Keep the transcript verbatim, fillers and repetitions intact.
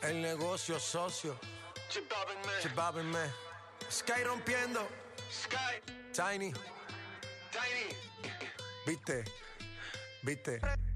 El negocio socio. Chibabin me. Sky rompiendo. Sky. Tiny. Tiny. Viste. Viste.